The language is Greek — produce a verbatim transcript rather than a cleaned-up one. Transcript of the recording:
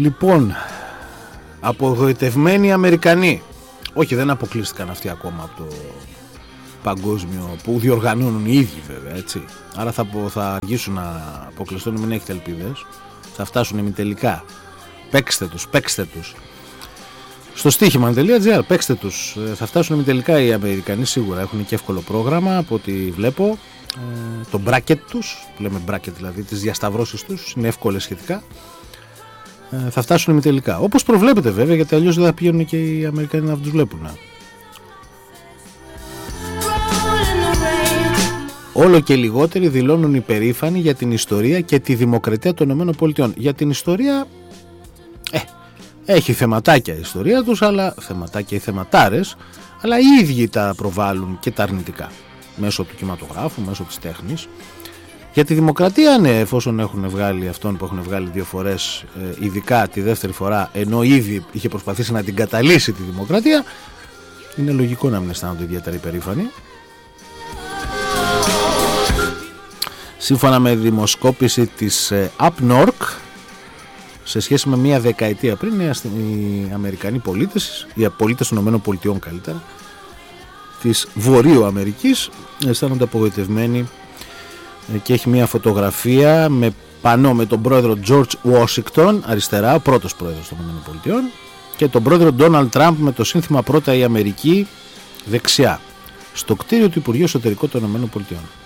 Λοιπόν, απογοητευμένοι Αμερικανοί. Όχι, δεν αποκλείστηκαν αυτοί ακόμα από το παγκόσμιο που διοργανώνουν οι ίδιοι βέβαια, έτσι. Άρα θα, θα αργήσουν να αποκλειστούν, μην έχετε ελπίδες. Θα φτάσουν ημιτελικά. Παίξτε τους, παίξτε τους. Στο στοίχημα.gr, παίξτε τους. Θα φτάσουν ημιτελικά οι Αμερικανοί σίγουρα. Έχουν και εύκολο πρόγραμμα από ό,τι βλέπω. Ε, το bracket τους, που λέμε bracket δηλαδή, τις διασταυρώσεις τους, είναι εύκολες σχετικά. Ε, θα φτάσουν ημιτελικά. Όπως προβλέπετε βέβαια, γιατί αλλιώς δεν θα πηγαίνουν και οι Αμερικανοί να τους βλέπουν. Όλο και λιγότεροι δηλώνουν υπερήφανοι για την ιστορία και τη δημοκρατία των ΗΠΑ. Για την ιστορία, ε, έχει θεματάκια η ιστορία τους, αλλά θεματάκια οι θεματάρες, αλλά οι ίδιοι τα προβάλλουν και τα αρνητικά. Μέσω του κινηματογράφου, μέσω της τέχνης. Για τη δημοκρατία, ναι, εφόσον έχουν βγάλει αυτόν που έχουν βγάλει δύο φορές, ε, ειδικά τη δεύτερη φορά, ενώ ήδη είχε προσπαθήσει να την καταλύσει τη δημοκρατία, είναι λογικό να μην αισθάνονται ιδιαίτερα υπερήφανοι. Σύμφωνα με δημοσκόπηση της Upnork, σε σχέση με μία δεκαετία πριν, οι Αμερικανοί πολίτες, οι πολίτες των ΗΠΑ καλύτερα, της Βορείου Αμερικής, αισθάνονται απογοητευμένοι, και έχει μία φωτογραφία με πανό με τον πρόεδρο George Washington αριστερά, ο πρώτος πρόεδρος των ΗΠΑ, και τον πρόεδρο Donald Trump με το σύνθημα «Πρώτα η Αμερική» δεξιά, στο κτίριο του Υπουργείου Εσωτερικών των ΗΠΑ.